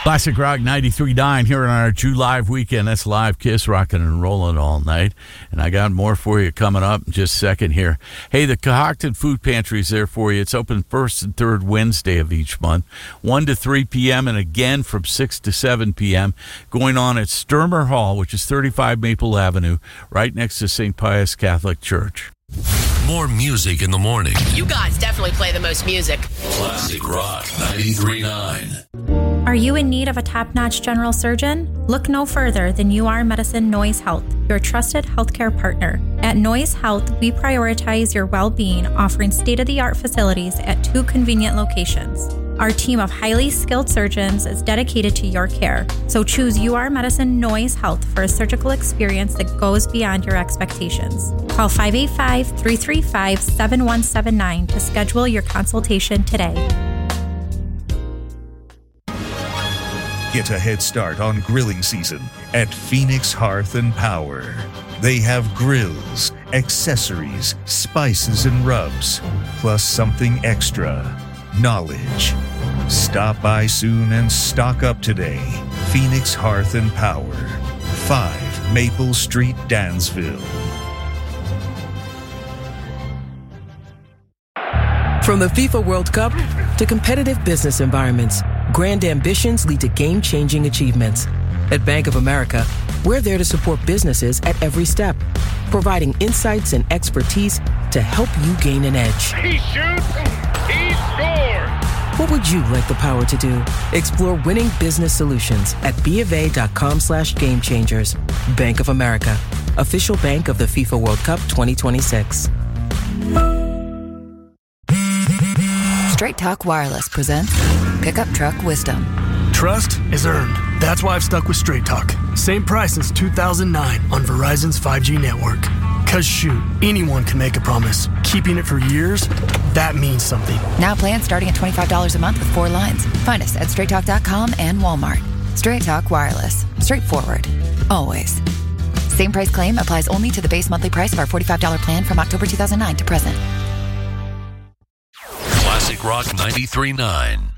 Classic Rock 93.9 here on our Jew Live weekend. That's Live Kiss, rocking and rolling all night. And I got more for you coming up in just a second here. Hey, the Cohocton Food Pantry is there for you. It's open first and third Wednesday of each month, 1 to 3 p.m. and again from 6 to 7 p.m. Going on at Sturmer Hall, which is 35 Maple Avenue, right next to St. Pius Catholic Church. More music in the morning. You guys definitely play the most music. Classic Rock 93.9. Are you in need of a top-notch general surgeon? Look no further than UR Medicine Noise Health, your trusted healthcare partner. At Noise Health, we prioritize your well-being, offering state-of-the-art facilities at 2 convenient locations. Our team of highly skilled surgeons is dedicated to your care, so choose UR Medicine Noise Health for a surgical experience that goes beyond your expectations. Call 585-335-7179 to schedule your consultation today. Get a head start on grilling season at Phoenix Hearth and Power. They have grills, accessories, spices, and rubs, plus something extra, knowledge. Stop by soon and stock up today. Phoenix Hearth and Power, 5 Maple Street, Dansville. From the FIFA World Cup to competitive business environments, grand ambitions lead to game-changing achievements. At Bank of America, we're there to support businesses at every step, providing insights and expertise to help you gain an edge. He shoots, he scores! What would you like the power to do? Explore winning business solutions at BofA.com/gamechangers. Bank of America, official bank of the FIFA World Cup 2026. Straight Talk Wireless presents Pickup Truck Wisdom. Trust is earned. That's why I've stuck with Straight Talk. Same price since 2009 on Verizon's 5G network. Cause shoot, anyone can make a promise. Keeping it for years, that means something. Now plans starting at $25 a month with 4 lines. Find us at straighttalk.com and Walmart. Straight Talk Wireless. Straightforward. Always. Same price claim applies only to the base monthly price of our $45 plan from October 2009 to present. Classic Rock 93.9.